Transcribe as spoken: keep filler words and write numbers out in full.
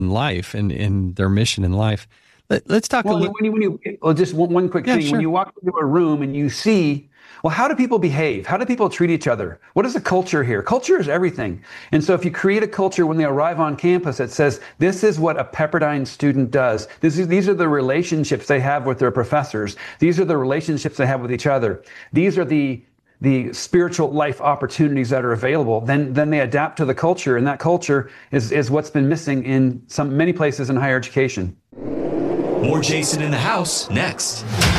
life and in their mission in life. Let, let's talk Well, a little. when you, when you, well, just one, one quick Yeah, thing. When sure. you walk into a room and you see, well, how do people behave? How do people treat each other? What is the culture here? Culture is everything. And so if you create a culture when they arrive on campus that says, this is what a Pepperdine student does. This is, these are the relationships they have with their professors. These are the relationships they have with each other. These are the the spiritual life opportunities that are available, then then they adapt to the culture, and that culture is is what's been missing in some many places in higher education. More Jason in the House next.